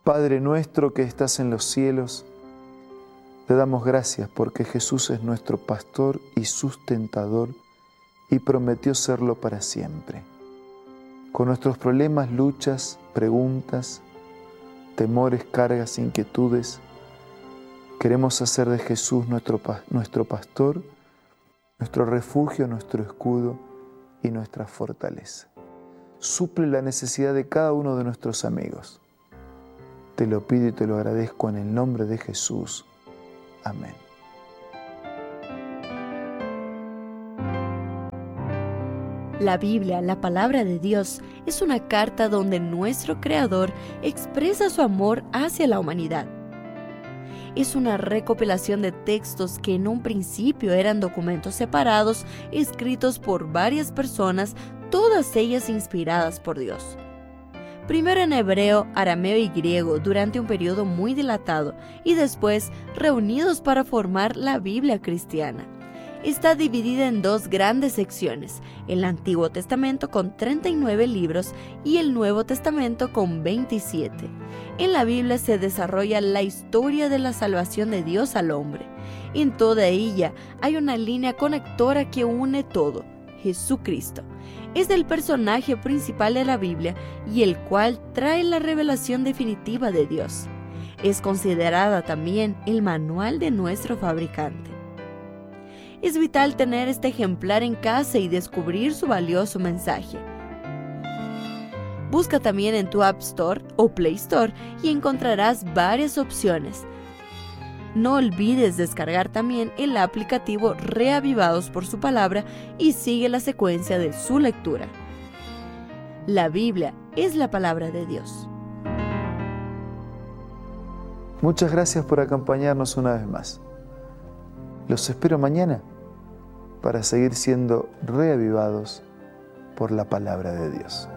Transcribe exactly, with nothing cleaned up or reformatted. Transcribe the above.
Padre nuestro que estás en los cielos, te damos gracias porque Jesús es nuestro pastor y sustentador y prometió serlo para siempre. Con nuestros problemas, luchas, preguntas, temores, cargas, inquietudes, queremos hacer de Jesús nuestro, nuestro pastor, nuestro refugio, nuestro escudo y nuestra fortaleza. Suple la necesidad de cada uno de nuestros amigos. Te lo pido y te lo agradezco en el nombre de Jesús. Amén. La Biblia, la palabra de Dios, es una carta donde nuestro Creador expresa su amor hacia la humanidad. Es una recopilación de textos que en un principio eran documentos separados, escritos por varias personas, todas ellas inspiradas por Dios. Primero en hebreo, arameo y griego durante un periodo muy dilatado y después reunidos para formar la Biblia cristiana. Está dividida en dos grandes secciones, el Antiguo Testamento con treinta y nueve libros y el Nuevo Testamento con veintisiete. En la Biblia se desarrolla la historia de la salvación de Dios al hombre. En toda ella hay una línea conectora que une todo, Jesucristo. Es el personaje principal de la Biblia y el cual trae la revelación definitiva de Dios. Es considerada también el manual de nuestro fabricante. Es vital tener este ejemplar en casa y descubrir su valioso mensaje. Busca también en tu App Store o Play Store y encontrarás varias opciones. No olvides descargar también el aplicativo Reavivados por su palabra y sigue la secuencia de su lectura. La Biblia es la palabra de Dios. Muchas gracias por acompañarnos una vez más. Los espero mañana para seguir siendo reavivados por la palabra de Dios.